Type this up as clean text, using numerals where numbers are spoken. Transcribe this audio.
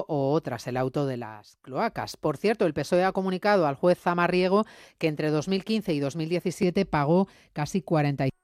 o tras el auto de las cloacas. Por cierto, el PSOE ha comunicado al juez Zamarriego que entre 2015 y 2017 pagó casi 40